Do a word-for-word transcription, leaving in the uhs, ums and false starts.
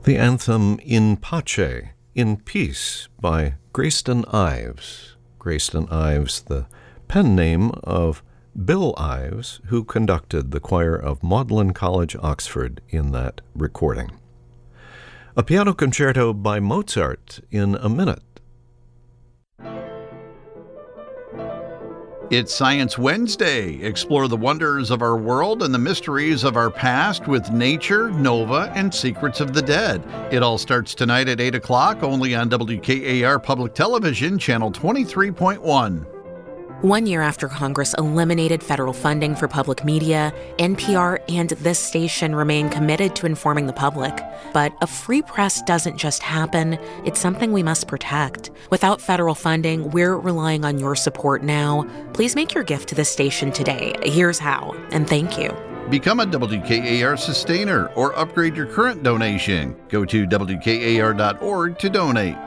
The anthem In Pace, In Peace, by Grayston Ives. Grayston Ives, the pen name of Bill Ives, who conducted the choir of Magdalen College, Oxford, in that recording. A piano concerto by Mozart in a minute. It's Science Wednesday. Explore the wonders of our world and the mysteries of our past with nature, Nova, and Secrets of the Dead. It all starts tonight at eight o'clock, only on W K A R Public Television, Channel twenty-three point one. One year after Congress eliminated federal funding for public media, N P R and this station remain committed to informing the public. But a free press doesn't just happen, it's something we must protect. Without federal funding, we're relying on your support now. Please make your gift to this station today. Here's how, and thank you. Become a W K A R sustainer or upgrade your current donation. Go to W K A R dot org to donate.